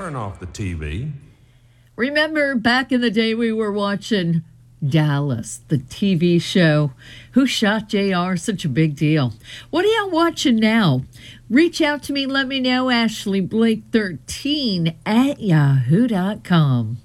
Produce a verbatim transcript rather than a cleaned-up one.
turn off the T V. Remember back in the day we were watching Dallas, the T V show. Who Shot J R? Such a big deal. What are y'all watching now? Reach out to me. Let me know. Ashley Blake thirteen at yahoo dot com.